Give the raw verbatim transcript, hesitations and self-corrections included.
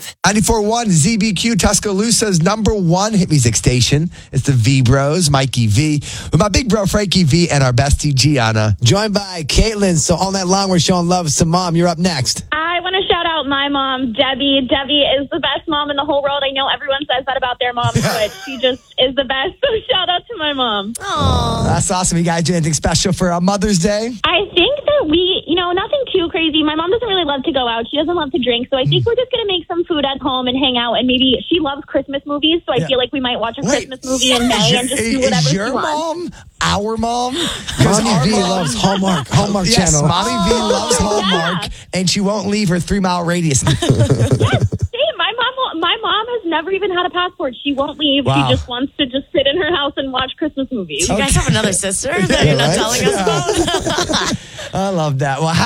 five. ninety-four point one Z B Q, Tuscaloosa's number one hit music station. It's the V Bros, Mikey V, with my big bro Frankie V and our bestie Gianna. Joined by Caitlin. So all night long, we're showing love to Mom. You're up next. I want to shout out my mom, Debbie. Debbie is the best mom in the whole world. I know everyone says that about their moms, but she just is the best. So shout out to my mom. Aww. That's awesome. You guys do anything special for uh, Mother's Day? I think that we, you know, nothing too crazy. My mom doesn't really love to go out. She doesn't love to drink. So I think we're just going to make some food at home and hang out. And maybe she loves Christmas movies. So I Yeah. feel like we might watch a Wait, Christmas movie in May and just do whatever is she your wants. mom our mom? Mommy our V mom- loves Hallmark. Hallmark Yes, channel. Mommy V loves Hallmark, and she won't leave her three-mile radius. Yes, same. My mom, will- my mom has never even had a passport. She won't leave. Wow. She just wants to just sit in her house and watch Christmas movies. Do you guys have another sister that you're not right? telling us about? I love that. Well,